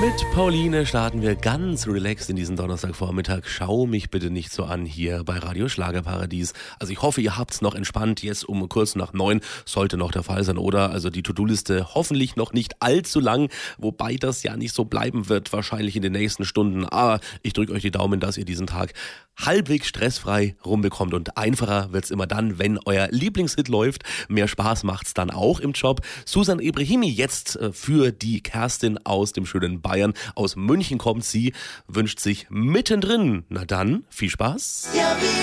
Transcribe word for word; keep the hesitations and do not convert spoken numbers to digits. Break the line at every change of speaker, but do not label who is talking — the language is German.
Mit Pauline starten wir ganz relaxed in diesen Donnerstagvormittag. Schau mich bitte nicht so an hier bei Radio Schlagerparadies. Also ich hoffe, ihr habt's noch entspannt. Jetzt um kurz nach neun sollte noch der Fall sein, oder? Also die To-Do-Liste hoffentlich noch nicht allzu lang, wobei das ja nicht so bleiben wird, wahrscheinlich in den nächsten Stunden. Aber ich drücke euch die Daumen, dass ihr diesen Tag halbwegs stressfrei rumbekommt, und einfacher wird's immer dann, wenn euer Lieblingshit läuft. Mehr Spaß macht's dann auch im Job. Susan Ebrahimi jetzt äh, für die Kerstin aus dem schönen Bayern. Aus München kommt sie, wünscht sich mittendrin. Na dann, viel Spaß.
Ja, wir